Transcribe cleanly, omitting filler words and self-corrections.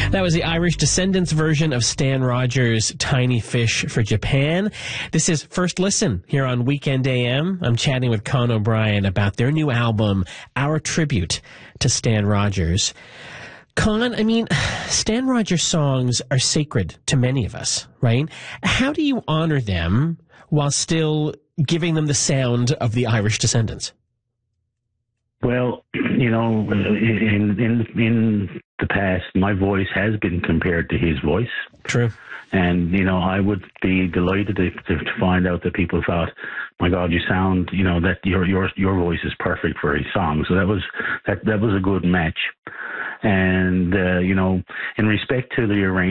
That was the Irish Descendants version of Stan Rogers' Tiny Fish for Japan. This is First Listen here on Weekend AM. I'm chatting with Con O'Brien about their new album, Our Tribute to Stan Rogers. Con, I mean, Stan Rogers songs are sacred to many of us, right? How do you honor them while still giving them the sound of the Irish Descendants? Well, you know, in the past, my voice has been compared to his voice. True. And, you know, I would be delighted to find out that people thought, my God, you sound, you know, that your voice is perfect for his song. So that was a good match. And, you know, in respect to the arrangement,